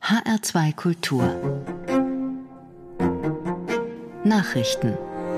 HR2 Kultur Nachrichten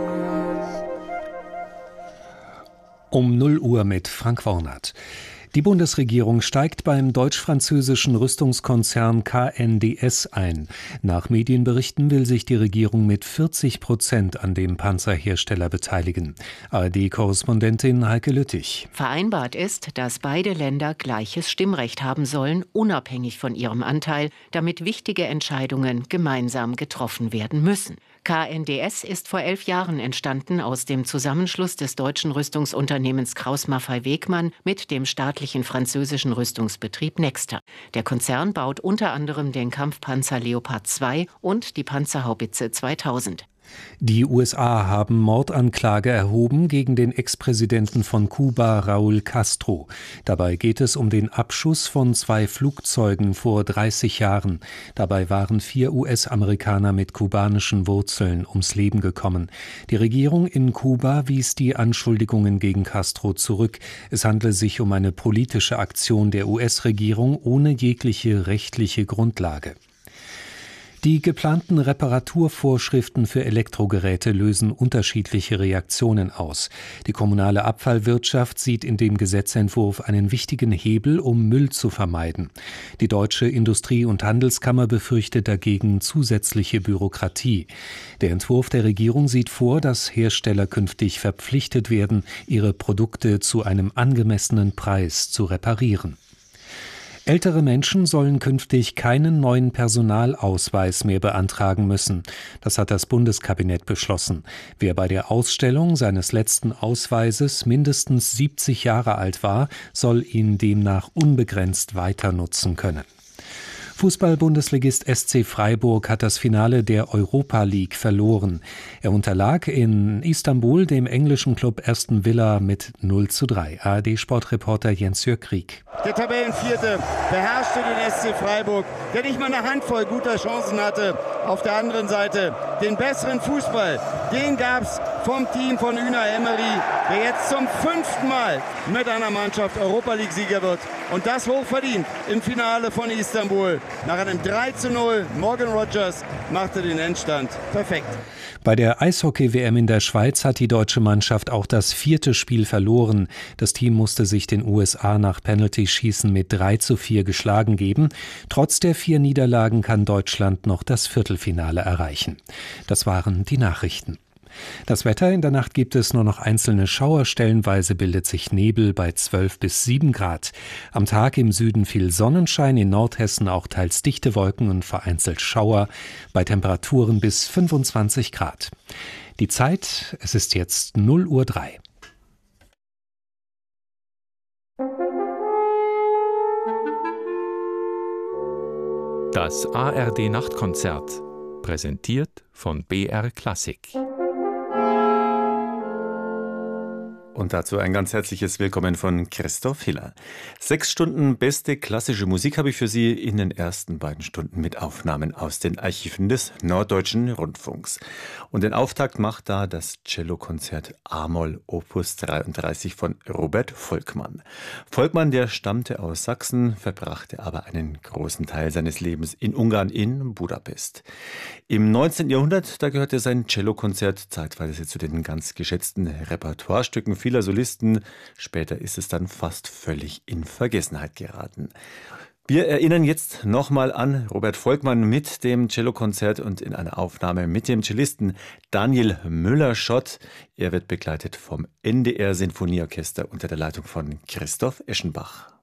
Um 0 Uhr mit Frank Wornert. Die Bundesregierung steigt beim deutsch-französischen Rüstungskonzern KNDS ein. Nach Medienberichten will sich die Regierung mit 40% an dem Panzerhersteller beteiligen. ARD-Korrespondentin Heike Lüttich. Vereinbart ist, dass beide Länder gleiches Stimmrecht haben sollen, unabhängig von ihrem Anteil, damit wichtige Entscheidungen gemeinsam getroffen werden müssen. KNDS ist vor 11 Jahren entstanden aus dem Zusammenschluss des deutschen Rüstungsunternehmens Krauss-Maffei-Wegmann mit dem staatlichen französischen Rüstungsbetrieb Nexter. Der Konzern baut unter anderem den Kampfpanzer Leopard 2 und die Panzerhaubitze 2000. Die USA haben Mordanklage erhoben gegen den Ex-Präsidenten von Kuba, Raúl Castro. Dabei geht es um den Abschuss von 2 Flugzeugen vor 30 Jahren. Dabei waren 4 US-Amerikaner mit kubanischen Wurzeln ums Leben gekommen. Die Regierung in Kuba wies die Anschuldigungen gegen Castro zurück. Es handle sich um eine politische Aktion der US-Regierung ohne jegliche rechtliche Grundlage. Die geplanten Reparaturvorschriften für Elektrogeräte lösen unterschiedliche Reaktionen aus. Die kommunale Abfallwirtschaft sieht in dem Gesetzentwurf einen wichtigen Hebel, um Müll zu vermeiden. Die Deutsche Industrie- und Handelskammer befürchtet dagegen zusätzliche Bürokratie. Der Entwurf der Regierung sieht vor, dass Hersteller künftig verpflichtet werden, ihre Produkte zu einem angemessenen Preis zu reparieren. Ältere Menschen sollen künftig keinen neuen Personalausweis mehr beantragen müssen. Das hat das Bundeskabinett beschlossen. Wer bei der Ausstellung seines letzten Ausweises mindestens 70 Jahre alt war, soll ihn demnach unbegrenzt weiter nutzen können. Fußball-Bundesligist SC Freiburg hat das Finale der Europa League verloren. Er unterlag in Istanbul dem englischen Club Aston Villa mit 0:3. ARD-Sportreporter Jens-Jörg Krieg. Der Tabellenvierte beherrschte den SC Freiburg, der nicht mal eine Handvoll guter Chancen hatte. Auf der anderen Seite den besseren Fußball, den gab es vom Team von Unai Emery, der jetzt zum 5. Mal mit einer Mannschaft Europa League-Sieger wird. Und das hochverdient im Finale von Istanbul. Nach einem 3:0 Morgan Rogers machte den Endstand perfekt. Bei der Eishockey-WM in der Schweiz hat die deutsche Mannschaft auch das 4. Spiel verloren. Das Team musste sich den USA nach Penalty-Schießen mit 3:4 geschlagen geben. Trotz der 4 Niederlagen kann Deutschland noch das Viertelfinale erreichen. Das waren die Nachrichten. Das Wetter: in der Nacht gibt es nur noch einzelne Schauer, stellenweise bildet sich Nebel bei 12 bis 7 Grad. Am Tag im Süden viel Sonnenschein, in Nordhessen auch teils dichte Wolken und vereinzelt Schauer, bei Temperaturen bis 25 Grad. Die Zeit: es ist jetzt 0:03 Uhr. Das ARD-Nachtkonzert, präsentiert von BR Klassik. Und dazu ein ganz herzliches Willkommen von Christoph Hiller. 6 Stunden beste klassische Musik habe ich für Sie in den ersten beiden Stunden mit Aufnahmen aus den Archiven des Norddeutschen Rundfunks. Und den Auftakt macht da das Cellokonzert A-Moll Opus 33 von Robert Volkmann. Volkmann, der stammte aus Sachsen, verbrachte aber einen großen Teil seines Lebens in Ungarn, in Budapest. Im 19. Jahrhundert, da gehörte sein Cellokonzert zeitweise zu den ganz geschätzten Repertoirestücken vieler Solisten. Später ist es dann fast völlig in Vergessenheit geraten. Wir erinnern jetzt nochmal an Robert Volkmann mit dem Cellokonzert und in einer Aufnahme mit dem Cellisten Daniel Müller-Schott. Er wird begleitet vom NDR Sinfonieorchester unter der Leitung von Christoph Eschenbach.